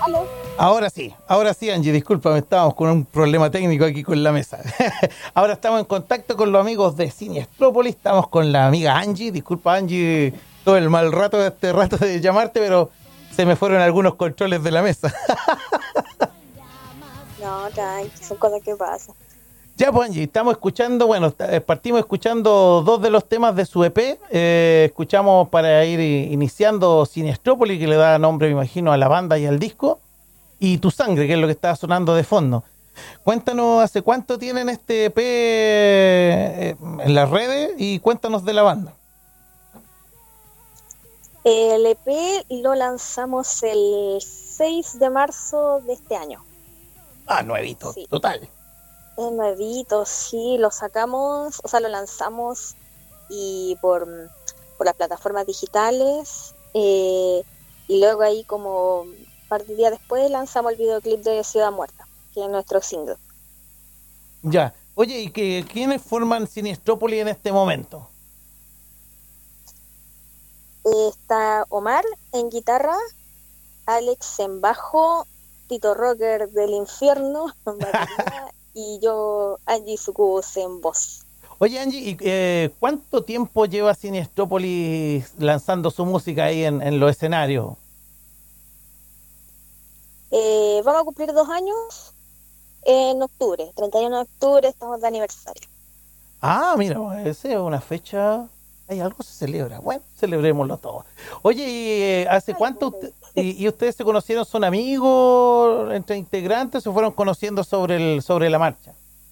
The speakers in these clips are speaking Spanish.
¿Aló? Ahora sí, Angie, discúlpame, estábamos con un problema técnico aquí con la mesa. Ahora estamos en contacto con los amigos de Siniestrópolis, estamos con la amiga Angie. Disculpa, Angie, todo el mal rato de este rato de llamarte, pero se me fueron algunos controles de la mesa. No, tranqui, son cosas que pasan. Ya, pues, Angie, estamos escuchando, bueno, partimos escuchando dos de los temas de su EP. Escuchamos para ir iniciando Siniestrópolis, que le da nombre, me imagino, a la banda y al disco. Y Tu Sangre, que es lo que está sonando de fondo. Cuéntanos, ¿hace cuánto tienen este EP en las redes? Y cuéntanos de la banda. El EP lo lanzamos el 6 de marzo de este año. Ah, nuevito, Sí, total. es nuevito, sí, lo sacamos, o sea, lo lanzamos y por las plataformas digitales. Y luego ahí como un par de días después lanzamos el videoclip de Ciudad Muerta, que es nuestro single. Ya. Oye, ¿y quiénes forman Siniestrópolis en este momento? Está Omar en guitarra, Alex en bajo, Tito Rocker del Infierno en batería y yo, Angie Sucubus, en voz. Oye, Angie, ¿y cuánto tiempo lleva Siniestrópolis lanzando su música ahí en los escenarios? Vamos a cumplir 2 años en octubre, 31 de octubre, estamos de aniversario. Ah, mira, esa es una fecha. Hay algo se celebra. Bueno, celebrémoslo todo. Oye, ¿y hace cuánto y ustedes se conocieron? ¿Son amigos entre integrantes o fueron conociendo sobre la marcha?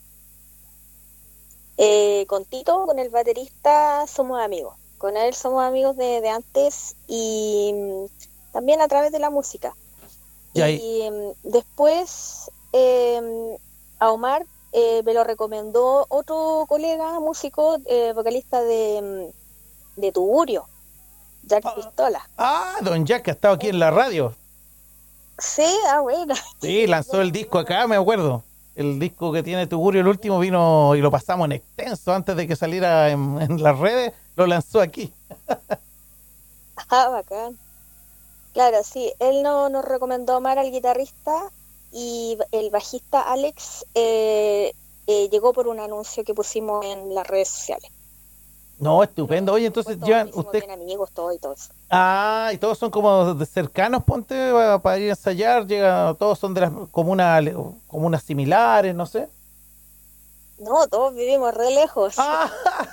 Con Tito, con el baterista, somos amigos. Con él somos amigos de antes y también a través de la música. Ya, Y después a Omar me lo recomendó otro colega músico, vocalista de Tugurio, Jack Pistola. Don Jack, que ha estado aquí en la radio. Sí, bueno. Sí, lanzó el disco acá, me acuerdo. El disco que tiene Tugurio, el último, vino y lo pasamos en extenso antes de que saliera en las redes, lo lanzó aquí. Bacán. Claro, sí, él nos recomendó a Omar al guitarrista y el bajista Alex llegó por un anuncio que pusimos en las redes sociales. No, estupendo. Oye, entonces llevan usted. Bien amigos, todo y todo eso. Ah, y todos son como de cercanos, ponte, para ir a ensayar, todos son de las comunas similares, no sé. No, todos vivimos re lejos. Ah,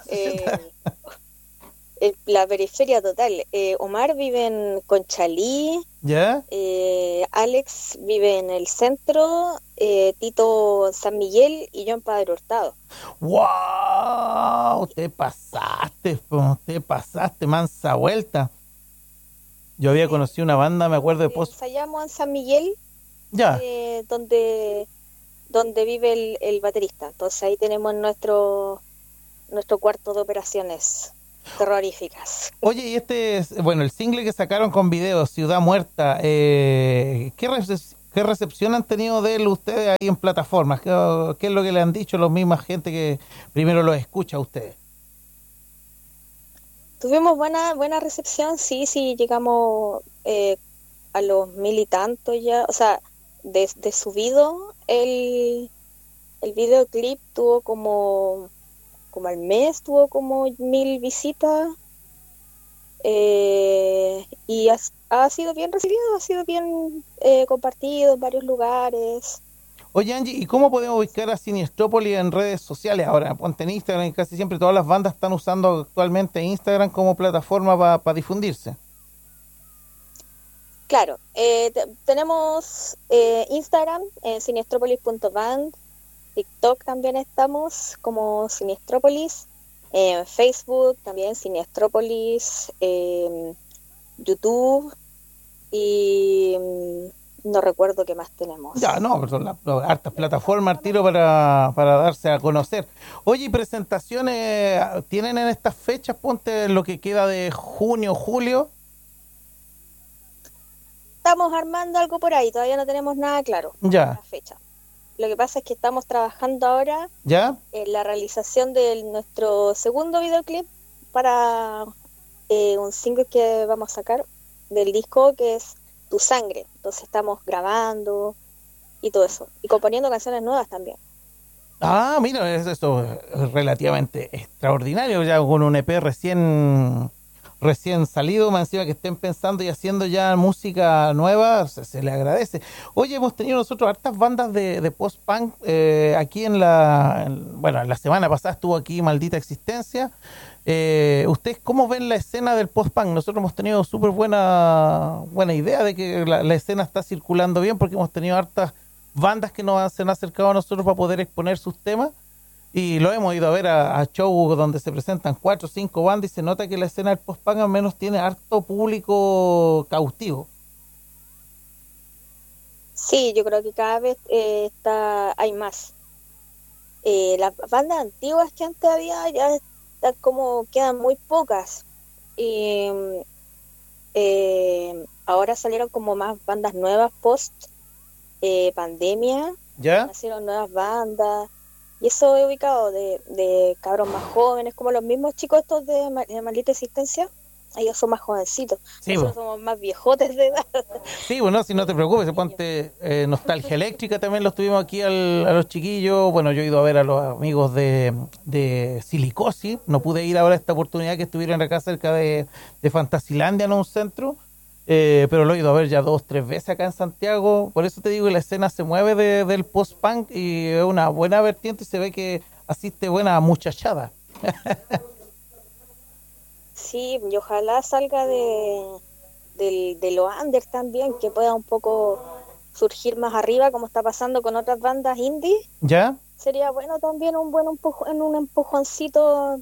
La periferia total. Omar vive en Conchalí, ¿ya? Alex vive en el centro, Tito en San Miguel y yo en Padre Hurtado. ¡Wow! Te pasaste, mansa vuelta. Yo había conocido una banda, me acuerdo de Ensayamos en San Miguel, Ya. donde vive el baterista. Entonces ahí tenemos nuestro cuarto de operaciones terroríficas. Oye, y bueno, el single que sacaron con video, Ciudad Muerta, ¿qué recepción han tenido de él ustedes ahí en plataformas? ¿Qué es lo que le han dicho los mismas gente que primero los escucha a ustedes? Tuvimos buena recepción, sí, llegamos a los 1.000 y tantos ya, o sea, de subido el videoclip tuvo como al mes, tuvo como 1.000 visitas y ha sido bien recibido, ha sido bien compartido en varios lugares. Oye, Angie, ¿y cómo podemos ubicar a Siniestrópolis en redes sociales? Ahora, ponte en Instagram, y casi siempre todas las bandas están usando actualmente Instagram como plataforma para difundirse. Claro, tenemos Instagram, siniestropolis.band, TikTok también estamos como Siniestrópolis, en Facebook también Siniestrópolis, YouTube y no recuerdo qué más tenemos. Ya, no, pero son las hartas plataformas al tiro para darse a conocer. Oye, ¿y presentaciones tienen en estas fechas? Ponte lo que queda de junio, julio. Estamos armando algo por ahí, todavía no tenemos nada claro. Ya. La fecha. Lo que pasa es que estamos trabajando ahora ¿Ya? en la realización de nuestro segundo videoclip para un single que vamos a sacar del disco que es tu sangre. Entonces estamos grabando y todo eso. Y componiendo canciones nuevas también. Ah, mira, esto es relativamente extraordinario, ya con un EP recién salido, más encima que estén pensando y haciendo ya música nueva, se le agradece. Oye, hemos tenido nosotros hartas bandas de post-punk aquí bueno, en la semana pasada estuvo aquí Maldita Existencia. ¿Ustedes cómo ven la escena del post-punk? Nosotros hemos tenido súper buena idea de que la escena está circulando bien porque hemos tenido hartas bandas que se han acercado a nosotros para poder exponer sus temas. Y lo hemos ido a ver a shows donde se presentan 4 o 5 bandas y se nota que la escena del post-punk al menos tiene harto público cautivo. Sí, yo creo que cada vez hay más. Las bandas antiguas que antes había ya están como quedan muy pocas. Y ahora salieron como más bandas nuevas post pandemia, ¿Ya? nacieron nuevas bandas. Y eso he ubicado de cabros más jóvenes, como los mismos chicos estos de Maldita Existencia. Ellos son más jovencitos. Sí, Nosotros somos más viejotes de edad. sí, bueno, si no te preocupes, ponte Nostalgia Eléctrica, también los tuvimos aquí a los chiquillos. Bueno, yo he ido a ver a los amigos de Silicosis, no pude ir ahora a esta oportunidad que estuvieron acá cerca de Fantasilandia, en un centro, pero lo he ido a ver ya 2, 3 veces acá en Santiago. Por eso te digo que la escena se mueve del post-punk y es una buena vertiente y se ve que asiste buena muchachada. Sí, y ojalá salga de lo under también, que pueda un poco surgir más arriba, como está pasando con otras bandas indie. ¿Ya? Sería bueno también un buen un empujoncito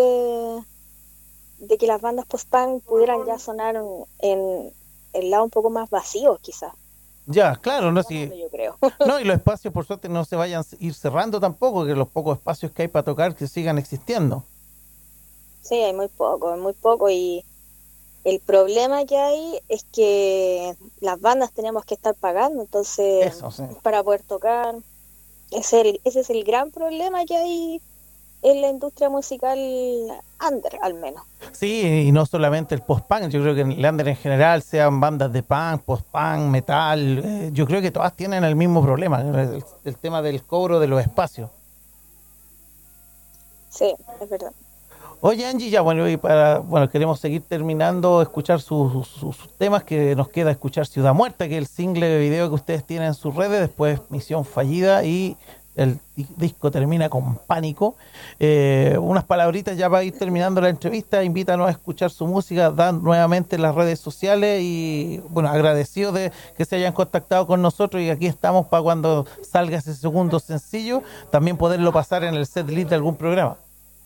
de que las bandas post-punk pudieran ya sonar en el lado un poco más vacío, quizás. Ya, claro, no, sí. Yo creo. No, y los espacios, por suerte, no se vayan a ir cerrando tampoco, que los pocos espacios que hay para tocar que sigan existiendo. Sí, hay muy poco. Y el problema que hay es que las bandas tenemos que estar pagando, entonces, Eso, sí. para poder tocar, ese es el gran problema que hay en la industria musical under, al menos. Sí, y no solamente el post-punk, yo creo que en el under en general, sean bandas de punk, post-punk, metal, yo creo que todas tienen el mismo problema, el tema del cobro de los espacios. Sí, es verdad. Oye, Angie, ya bueno, bueno, queremos seguir terminando, escuchar sus temas, que nos queda escuchar Ciudad Muerta, que es el single de video que ustedes tienen en sus redes, después Misión Fallida y el disco termina con Pánico. Unas palabritas ya para ir terminando la entrevista, invítanos a escuchar su música, dan nuevamente las redes sociales y bueno, agradecidos de que se hayan contactado con nosotros y aquí estamos para cuando salga ese segundo sencillo, también poderlo pasar en el set list de algún programa.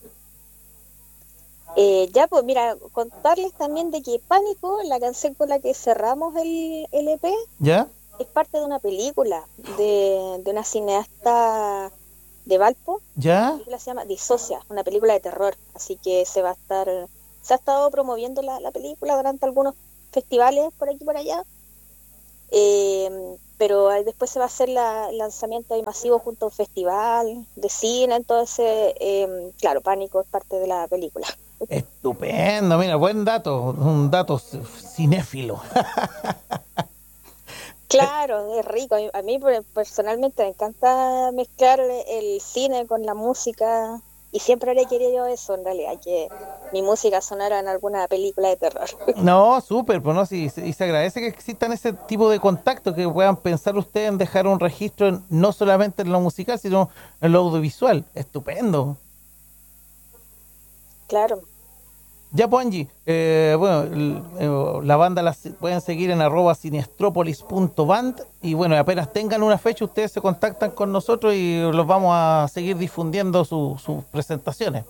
Ya, pues mira, contarles también de que Pánico, la canción con la que cerramos el EP, ¿Ya? es parte de una película de una cineasta de Valpo. ¿Ya? La película se llama Disocia, una película de terror. Así que se ha estado promoviendo la película durante algunos festivales por aquí y por allá. Pero después se va a hacer el lanzamiento ahí masivo junto a un festival de cine. Entonces, claro, Pánico es parte de la película. Estupendo, mira, buen dato, un dato cinéfilo. Claro, es rico. A mí personalmente me encanta mezclar el cine con la música y siempre le he querido eso, en realidad, que mi música sonara en alguna película de terror. No, súper, pues no, sí, y se agradece que existan ese tipo de contactos, que puedan pensar ustedes en dejar un registro no solamente en lo musical, sino en lo audiovisual. Estupendo. Claro. Ya, pues, Angie, bueno, la banda la pueden seguir en @siniestropolis.band y bueno, apenas tengan una fecha, ustedes se contactan con nosotros y los vamos a seguir difundiendo sus presentaciones.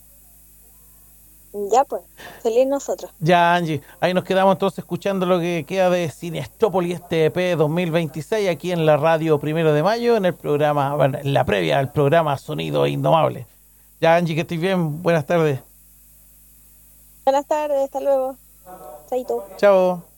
Ya pues, feliz nosotros. Ya, Angie, ahí nos quedamos entonces escuchando lo que queda de Siniestrópolis, este EP 2026, aquí en la radio 1 de Mayo, en el programa, bueno, en la previa al programa Sonido Indomable. Ya, Angie, que estés bien, buenas tardes. Buenas tardes, hasta luego. Chaito. Chao.